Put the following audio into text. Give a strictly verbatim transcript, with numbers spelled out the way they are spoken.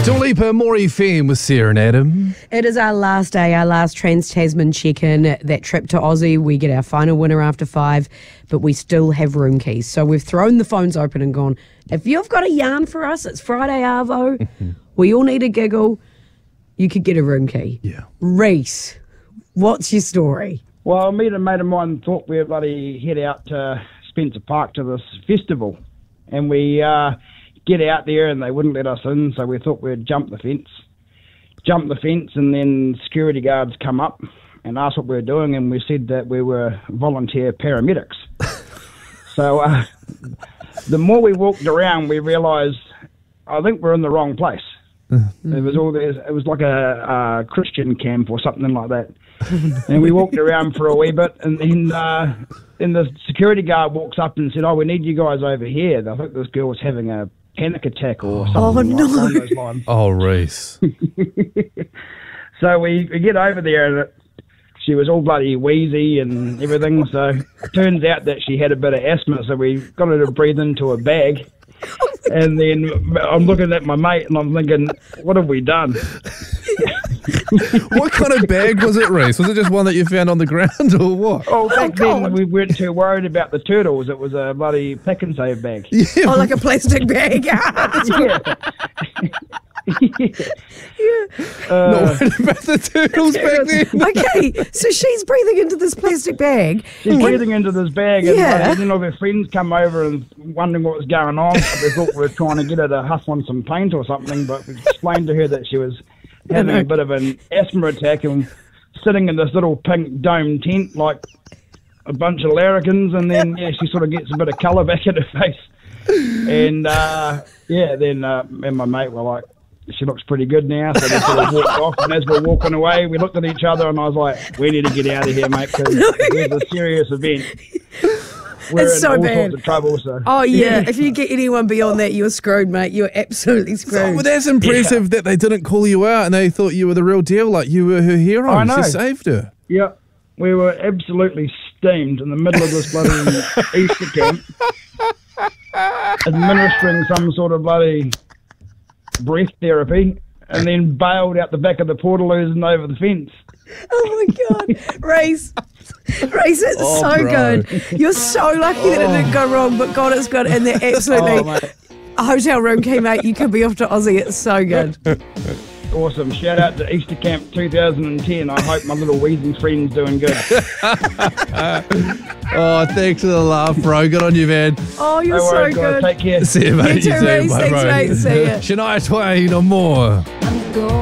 Dua Lipa, Maury Femme with Sarah and Adam. It is our last day, our last Trans-Tasman check-in. That trip to Aussie, we get our final winner after five, but we still have room keys. So we've thrown the phones open and gone, if you've got a yarn for us, it's Friday Arvo, we all need a giggle, you could get a room key. Yeah. Reese, what's your story? Well, me and a mate of mine thought we'd bloody head out to Spencer Park to this festival, and we uh, get out there and they wouldn't let us in, so we thought we'd jump the fence. Jump the fence, and then security guards come up and asked what we were doing, and we said that we were volunteer paramedics. So uh, the more we walked around, we realised, I think we're in the wrong place. Mm-hmm. It was all there, it was like a, a Christian camp or something like that. And we walked around for a wee bit, and then uh, then the security guard walks up and said, "Oh, we need you guys over here." I think this girl was having a panic attack or something. Oh, no. Like along those lines. Oh, Reese. So we, we get over there, and it, she was all bloody wheezy and everything. So it turns out that she had a bit of asthma, so we got her to breathe into a bag. And then I'm looking at my mate and I'm thinking, what have we done? What kind of bag was it, Reese? Was it just one that you found on the ground or what? Oh, back Oh, then we weren't too worried about the turtles. It was a bloody pick and save bag. Yeah. Oh, like a plastic bag. Yeah. Not worried about the turtles back then. Okay, so she's breathing into this plastic bag. She's breathing into this bag, and Yeah. uh, then all her friends come over and wondering what was going on. They thought we were trying to get her to huff on some paint or something, but we explained to her that she was having a bit of an asthma attack and sitting in this little pink dome tent like a bunch of larrikins, and then yeah, she sort of gets a bit of colour back in her face. And uh, yeah, then uh, me and my mate were like, she looks pretty good now, so we sort of walked off, and as we were walking away, we looked at each other, and I was like, we need to get out of here, mate, because it's a serious event. We're It's in so all bad. sorts of trouble, so. Oh, yeah. If you get anyone beyond that, you're screwed, mate. You're absolutely screwed. Oh, well, that's impressive that they didn't call you out and they thought you were the real deal, like you were her hero. I know. You saved her. Yeah, we were absolutely steamed in the middle of this bloody Easter camp, administering some sort of bloody breath therapy, and then bailed out the back of the portaloos and over the fence. Oh, my God. Reese. Reese, it's Oh, so bro. good. You're so lucky that it didn't go wrong, but God, it's good. And they're absolutely Oh, mate. a hotel room key, mate. You could be off to Aussie. It's so good. Awesome. Shout out to Easter Camp two thousand ten. I hope my little wheezing friend's doing good. Oh, thanks for the laugh, bro. Good on you, man. Oh, you're No so worries, guys. good. Take care. See you, mate. You too, Reese. Bye, Thanks, bro. mate. See ya. Shania Twain or more. Go